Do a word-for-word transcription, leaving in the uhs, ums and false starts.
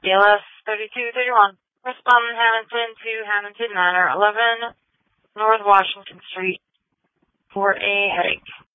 B L S thirty-two thirty-one. Respondent Hamilton to Hamilton Manor, eleven North Washington Street, for a headache.